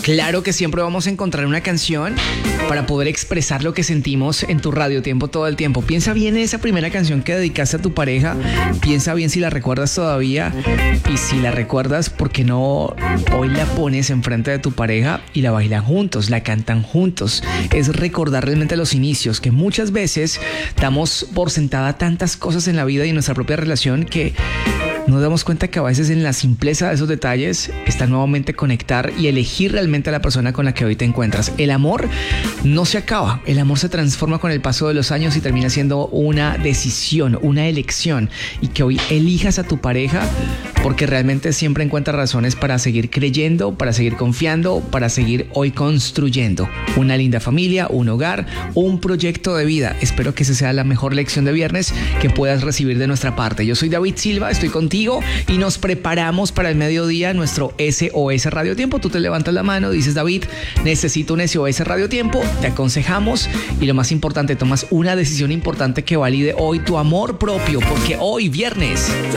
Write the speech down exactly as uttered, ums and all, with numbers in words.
Claro que siempre vamos a encontrar una canción para poder expresar lo que sentimos en tu radio tiempo todo el tiempo. Piensa bien en esa primera canción que dedicaste a tu pareja. Piensa bien si la recuerdas todavía. Y si la recuerdas, ¿por qué no hoy la pones enfrente de tu pareja y la bailan juntos, la cantan juntos? Es recordar realmente los inicios, que muchas veces damos por sentada tantas cosas en la vida y en nuestra propia relación que nos damos cuenta que a veces en la simpleza de esos detalles está nuevamente conectar y elegir realmente a la persona con la que hoy te encuentras. El amor no se acaba, el amor se transforma con el paso de los años y termina siendo una decisión, una elección, y que hoy elijas a tu pareja porque realmente siempre encuentra razones para seguir creyendo, para seguir confiando, para seguir hoy construyendo una linda familia, un hogar, un proyecto de vida. Espero que esa sea la mejor lección de viernes que puedas recibir de nuestra parte. Yo soy David Silva, estoy contigo y nos preparamos para el mediodía, nuestro S O S Radio Tiempo. Tú te levantas la mano, dices: David, necesito un S O S Radio Tiempo. Te aconsejamos y lo más importante, tomas una decisión importante que valide hoy tu amor propio, porque hoy viernes